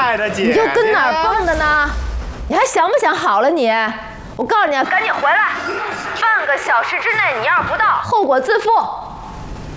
爱的姐姐， 你就跟哪儿蹦的呢？你还想不想好了你？我告诉你，赶紧回来，半个小时之内你要是不到，后果自负。